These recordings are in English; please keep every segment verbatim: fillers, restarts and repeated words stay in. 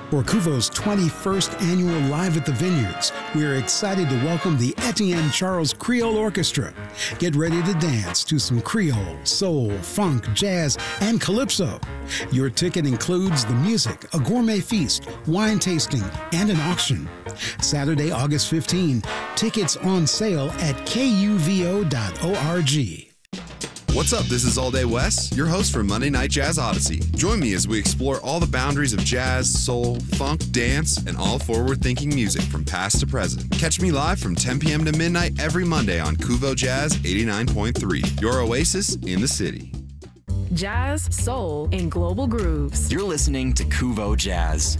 For Kuvo's twenty-first annual Live at the Vineyards, we're excited to welcome the Etienne Charles Creole Orchestra. Get ready to dance to some Creole, soul, funk, jazz, and calypso. Your ticket includes the music, a gourmet feast, wine tasting, and an auction. Saturday, August fifteenth, tickets on sale at kuvo dot org. What's up? This is All Day Wes, your host for Monday Night Jazz Odyssey. Join me as we explore all the boundaries of jazz, soul, funk, dance, and all forward-thinking music from past to present. Catch me live from ten p.m. to midnight every Monday on Kuvo Jazz eighty-nine point three, your oasis in the city. Jazz, soul, and global grooves. You're listening to Kuvo Jazz.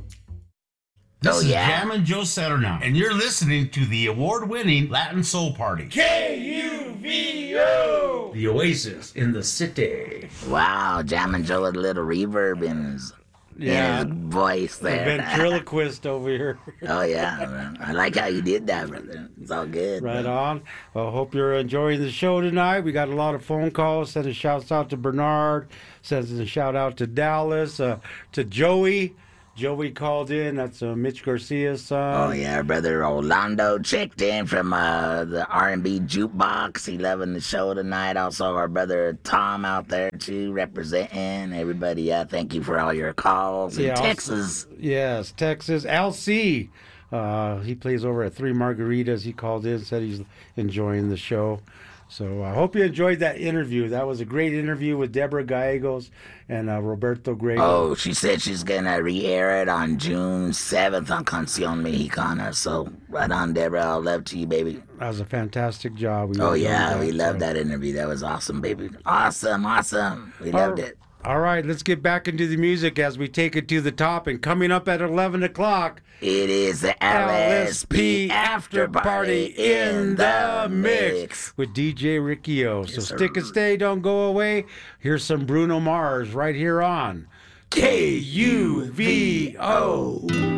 This oh, is yeah. Jammin' Joe Saturnaut, and you're listening to the award-winning Latin Soul Party. K U V O! The oasis in the city. Wow, Jammin' Joe with a little reverb in his, Yeah. in his voice there. Ventriloquist over here. Oh, yeah. Man. I like how you did that, brother. It's all good. Right man. on. Well, hope you're enjoying the show tonight. We got a lot of phone calls. Sending shouts out to Bernard. Sending a shout out to Dallas, uh, to Joey. Joey called in. That's uh, Mitch Garcia's son. Oh, yeah. Brother Orlando checked in from uh, the R and B Jukebox. He loving the show tonight. Also, our brother Tom out there, too, representing. Everybody, yeah, thank you for all your calls. In Yeah, also- Texas. Yes, Texas. L C. Uh, he plays over at Three Margaritas. He called in, said he's enjoying the show. So I hope you enjoyed that interview. That was a great interview with Deborah Gallegos and uh, Roberto Grego. Oh, she said she's going to re-air it on June seventh on Canción Mexicana. So right on, Deborah. All love to you, baby. That was a fantastic job. We Oh, enjoyed yeah. that, We loved so. that interview. That was awesome, baby. Awesome, awesome. We loved All- it. All right, let's get back into the music as we take it to the top. And coming up at eleven o'clock, It is the L S P after party in the mix. with D J Ricky O. So Yes, sir. stick and stay, don't go away. Here's some Bruno Mars right here on K U V O.